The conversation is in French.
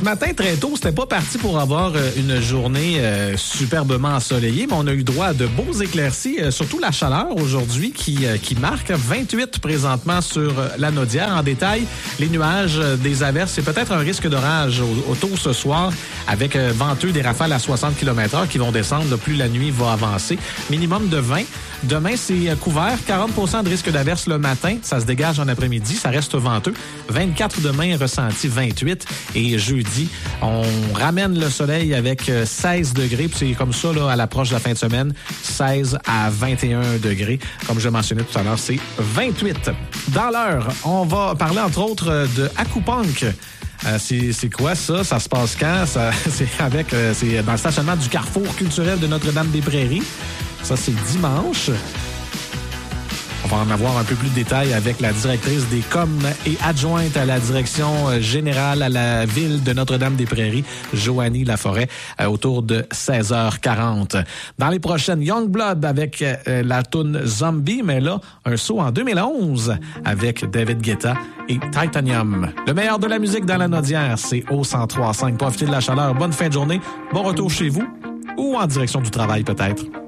Ce matin, très tôt, c'était pas parti pour avoir une journée superbement ensoleillée, mais on a eu droit à de beaux éclaircies, surtout la chaleur aujourd'hui qui marque 28 présentement sur la Naudière. En détail, les nuages, des averses et peut-être un risque d'orage autour ce soir avec venteux des rafales à 60 km/h qui vont descendre plus la nuit va avancer. Minimum de 20. Demain, c'est couvert. 40 de risque d'averse le matin. Ça se dégage en après-midi. Ça reste venteux. 24 demain, ressenti 28. Et jeudi, on ramène le soleil avec 16 degrés. Puis c'est comme ça là, à l'approche de la fin de semaine. 16 à 21 degrés. Comme je mentionnais tout à l'heure, c'est 28. Dans l'heure, on va parler entre autres de Akupunk. C'est quoi ça? Ça se passe quand? C'est dans le stationnement du Carrefour culturel de Notre-Dame-des-Prairies. Ça, c'est dimanche. On va en avoir un peu plus de détails avec la directrice des coms et adjointe à la direction générale à la ville de Notre-Dame-des-Prairies, Joanie Laforêt, autour de 16h40. Dans les prochaines, Youngblood avec la toune Zombie, mais là, un saut en 2011 avec David Guetta et Titanium. Le meilleur de la musique dans la Naudière, c'est au 103.5. Profitez de la chaleur. Bonne fin de journée. Bon retour chez vous ou en direction du travail peut-être.